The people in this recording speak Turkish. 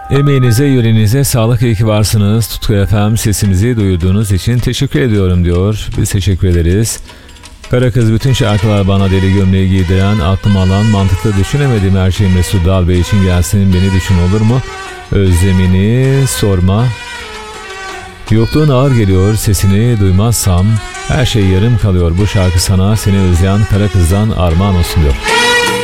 Emeğinize, yüreğinize sağlık, iyi ki varsınız. Tutku FM sesimizi duyurduğunuz için teşekkür ediyorum diyor. Biz teşekkür ederiz. Kara kız bütün şarkılar bana deli gömleği giydiren, aklıma alan, mantıklı düşünemediğim her şey Mesut Dal Bey için gelsin, beni düşün olur mu? Özlemini sorma. Yokluğun ağır geliyor, sesini duymazsam her şey yarım kalıyor. Bu şarkı sana, seni özleyen kara kızdan armağan olsun diyor.